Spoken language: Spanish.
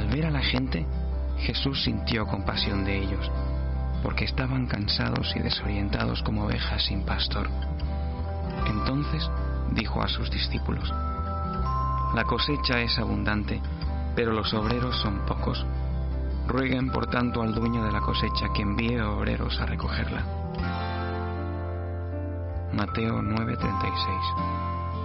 Al ver a la gente, Jesús sintió compasión de ellos, porque estaban cansados y desorientados como ovejas sin pastor. Entonces dijo a sus discípulos: La cosecha es abundante, pero los obreros son pocos. Rueguen por tanto al dueño de la cosecha que envíe obreros a recogerla. Mateo 9:36.